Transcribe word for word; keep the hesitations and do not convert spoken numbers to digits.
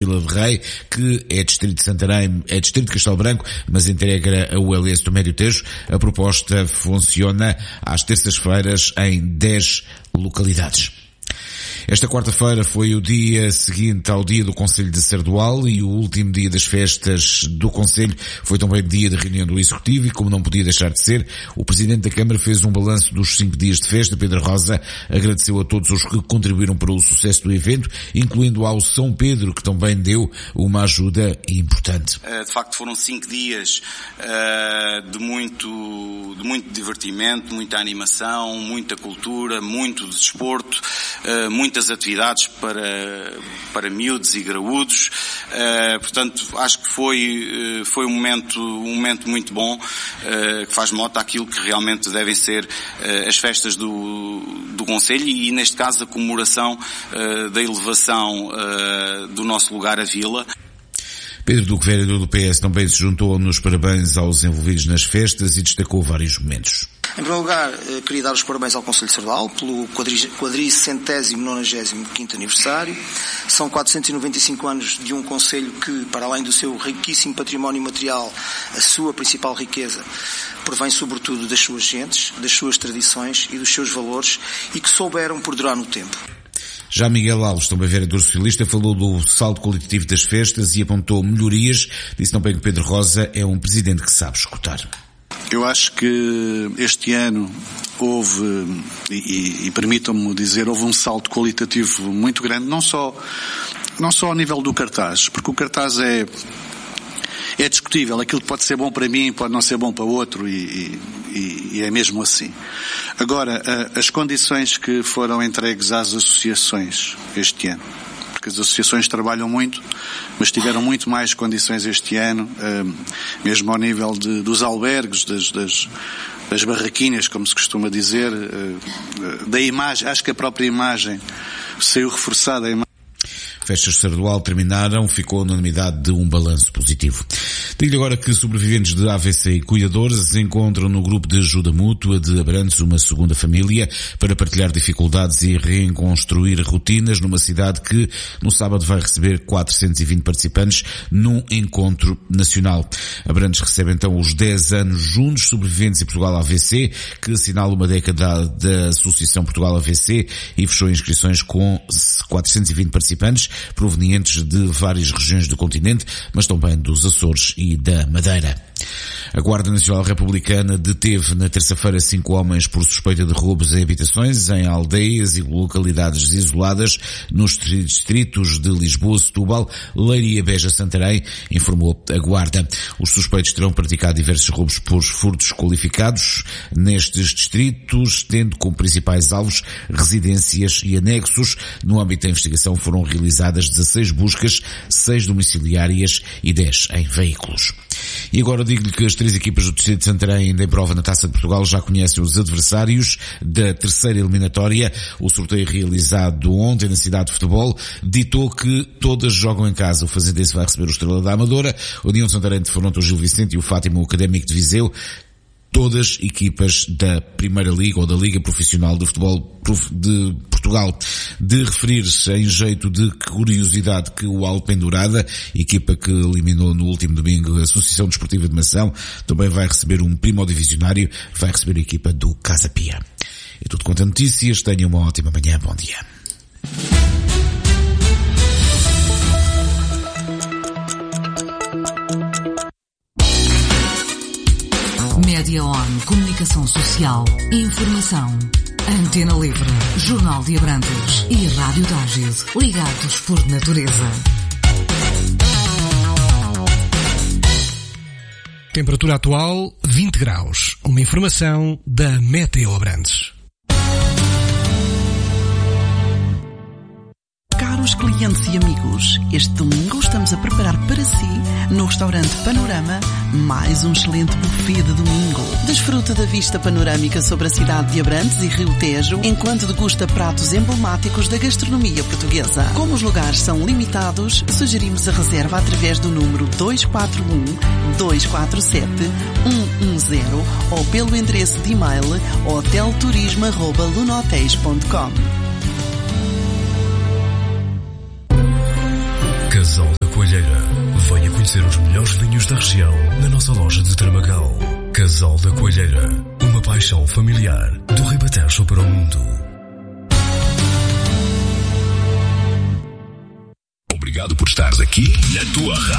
Vila de Rei, que é distrito de Santarém, é distrito de Castelo Branco, mas integra a U L S do Médio Tejo. A proposta funciona às terças-feiras em dez localidades. Esta quarta-feira foi o dia seguinte ao dia do Conselho de Sardual e o último dia das festas do Conselho foi também dia da reunião do Executivo e, como não podia deixar de ser, o Presidente da Câmara fez um balanço dos cinco dias de festa. Pedro Rosa agradeceu a todos os que contribuíram para o sucesso do evento, incluindo ao São Pedro, que também deu uma ajuda importante. De facto foram cinco dias de muito, de muito divertimento, muita animação, muita cultura, muito desporto, muitas atividades para, para miúdos e graúdos, uh, portanto acho que foi, uh, foi um momento, um momento muito bom, uh, que faz mote àquilo que realmente devem ser uh, as festas do, do Conselho e neste caso a comemoração uh, da elevação uh, do nosso lugar à Vila. Pedro Duque, vereador do P S, também se juntou nos parabéns aos envolvidos nas festas e destacou vários momentos. Em primeiro lugar, queria dar os parabéns ao Conselho de Sardual pelo quadricentésimo nonagésimo quinto aniversário. São quatrocentos e noventa e cinco anos de um Conselho que, para além do seu riquíssimo património material, a sua principal riqueza provém sobretudo das suas gentes, das suas tradições e dos seus valores e que souberam perdurar no tempo. Já Miguel Alves, também vereador socialista, falou do saldo qualitativo das festas e apontou melhorias. Disse também que Pedro Rosa é um presidente que sabe escutar. Eu acho que este ano houve, e, e permitam-me dizer, houve um salto qualitativo muito grande, não só, não só ao nível do cartaz, porque o cartaz é, é discutível, aquilo que pode ser bom para mim pode não ser bom para outro e, e, e é mesmo assim. Agora, as condições que foram entregues às associações este ano, porque as associações trabalham muito, mas tiveram muito mais condições este ano, mesmo ao nível de, dos albergues, das, das, das barraquinhas, como se costuma dizer, da imagem, acho que a própria imagem saiu reforçada. A imagem. Festas de Sardual terminaram, ficou a unanimidade de um balanço positivo. Digo-lhe agora que sobreviventes de A V C e cuidadores encontram no grupo de ajuda mútua de Abrantes uma segunda família para partilhar dificuldades e reconstruir rotinas numa cidade que no sábado vai receber quatrocentos e vinte participantes num encontro nacional. Abrantes recebe então os dez anos juntos, sobreviventes em Portugal A V C, que assinala uma década da Associação Portugal A V C e fechou inscrições com quatrocentos e vinte participantes provenientes de várias regiões do continente, mas também dos Açores e da Madeira. A Guarda Nacional Republicana deteve na terça-feira cinco homens por suspeita de roubos em habitações, em aldeias e localidades isoladas nos distritos de Lisboa, Setúbal, Leiria, Beja, Santarém, informou a Guarda. Os suspeitos terão praticado diversos roubos por furtos qualificados nestes distritos, tendo como principais alvos residências e anexos. No âmbito da investigação foram realizadas dezasseis buscas, seis domiciliárias e dez em veículos. E agora digo-lhe que as três equipas do Distrito de Santarém, ainda em prova na Taça de Portugal, já conhecem os adversários da terceira eliminatória. O sorteio realizado ontem na cidade de futebol ditou que todas jogam em casa. O Fazendense vai receber o Estrela da Amadora, o União de Santarém defronta o Gil Vicente e o Fátima o Académico de Viseu. Todas equipas da Primeira Liga ou da Liga Profissional de Futebol de Portugal. De referir-se em jeito de curiosidade que o Alpendurada, equipa que eliminou no último domingo a Associação Desportiva de Mação, também vai receber um primodivisionário, vai receber a equipa do Casa Pia. É tudo quanto a notícias, tenham uma ótima manhã, bom dia. Média On, comunicação social, informação. Antena Livre, Jornal de Abrantes e Rádio Tágil, ligados por natureza. Temperatura atual vinte graus. Uma informação da Meteo Abrantes. Caros clientes e amigos, este domingo estamos a preparar para si, no restaurante Panorama, mais um excelente buffet de domingo. Desfruta da vista panorâmica sobre a cidade de Abrantes e Rio Tejo, enquanto degusta pratos emblemáticos da gastronomia portuguesa. Como os lugares são limitados, sugerimos a reserva através do número dois quatro um, dois quatro sete, um um zero ou pelo endereço de e-mail hotelturismo arroba lunotéis ponto com. Casal conhecer os melhores vinhos da região na nossa loja de Tramagal. Casal da Coelheira, uma paixão familiar do Ribatejo para o mundo. Obrigado por estares aqui na tua rádio.